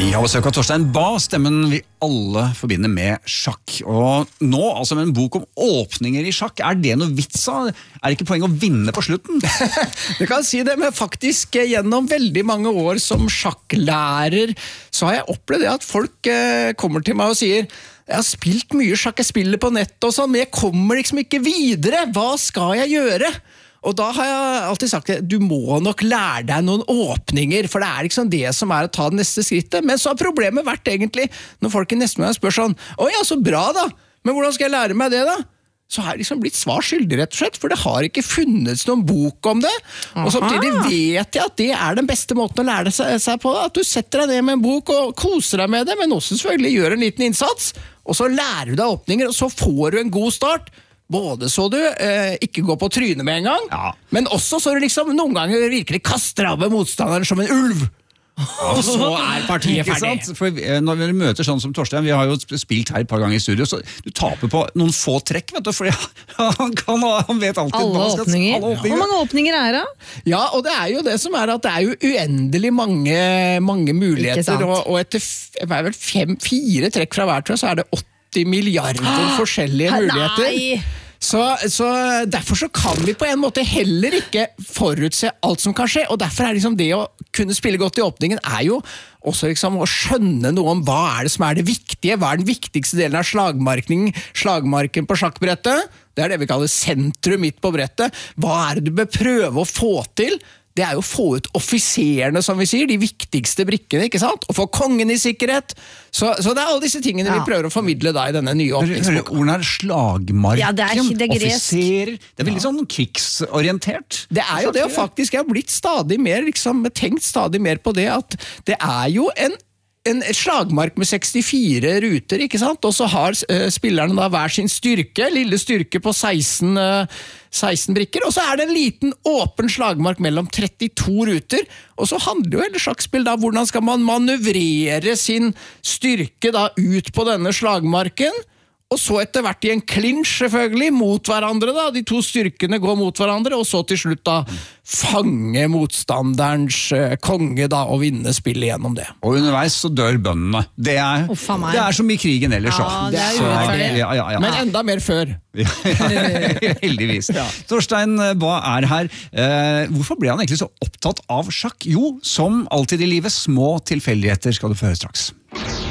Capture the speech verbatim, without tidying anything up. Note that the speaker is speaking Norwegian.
Vi har besøk av Torstein Bae, stemmen vi alle forbinder med sjakk. Og nå, altså med en bok om åpninger i sjakk, er det noe vits av? Er det ikke poeng å vinne på slutten? Du kan si det, men faktisk gjennom veldig mange år som sjakklærer, så har jeg opplevd det at folk kommer til meg og sier jeg har spilt mye sjakk, jeg spiller på nett og sånn, men jeg kommer liksom ikke videre. Hva skal jeg gjøre? Og da har jeg alltid sagt at du må nok lære deg noen åpninger, for det er liksom det som er å ta det neste skrittet. Men så har problemet vært egentlig, når folk i neste måned spør sånn, «Å ja, så bra da, men hvordan skal jeg lære meg det da?» Så har jeg liksom blitt svarskyldig rett og slett, for det har ikke funnes noen bok om det. Aha. Og samtidig vet jeg at det er den beste måten å lære seg på, at du setter deg ned med en bok og koser deg med det, men også selvfølgelig gjør en liten innsats, og så lærer du deg åpninger, og så får du en god start. Både så du eh, ikke går på trynet med en gang, ja. Men også så du liksom noen ganger virkelig kaster av med motstanderen som en ulv. Og så er partiet ferdig. For når vi møter sånn som Torstein, vi har jo spilt her et par ganger i studio, så du taper på noen få trekk, vet du, fordi han, kan, han vet alltid alle åpninger. alle åpninger. Hvor mange åpninger er det? Ja, og det er jo det som er at det er jo uendelig mange, mange muligheter, og, og etter vel fem, fire trekk fra hver, tror jeg, så er det åtti milliarder forskjellige muligheter. Nei! Så, så derfor så kan vi på en måte heller ikke forutse alt som kan skje, og derfor er liksom det å kunne spille godt i åpningen er jo også liksom å skjønne noe om hva er det som er det viktige, hva er den viktigste delen av slagmarken, slagmarken på sjakkbrettet, det er det vi kaller sentrum midt på brettet, hva er det du bør prøve å få til? Det er jo å få ut offiserene, som vi sier, de viktigste brikkene, ikke sant? Og få kongen i sikkerhet. Så, så det er alle disse tingene ja. Vi prøver å formidle da i denne nye åpningsboka. Ordene er slagmarken, ja, det er, det er offiserer, det er veldig sånn krigsorientert. Det er jo det, og faktisk jeg har blitt stadig mer, liksom, tenkt stadig mer på det, at det er jo en en slagmark med sekstifire ruter, ikke sant? Og så har uh, spillerne da hver sin styrke, lille styrke på seksten, uh, seksten brikker, og så er det en liten åpen slagmark mellom trettito ruter, og så handler jo hele sjakkspill da, hvordan skal man manøvrere sin styrke da ut på denne slagmarken, og så etter hvert i en clinch selvfølgelig mot hverandre da, de to styrkene går mot hverandre, og så til slutt da fange motstanderens uh, konge da, og vinne spillet gjennom det. Og underveis så dør bøndene. Det er, oh, det er som i krigen ellers. Ja, det er urettferdig. Ja, ja, ja. Men enda mer før. Heldigvis. Ja. Torstein Bae er her. Eh, hvorfor ble han egentlig så opptatt av sjakk? Jo, som alltid i livet, små tilfeldigheter skal du få høre straks.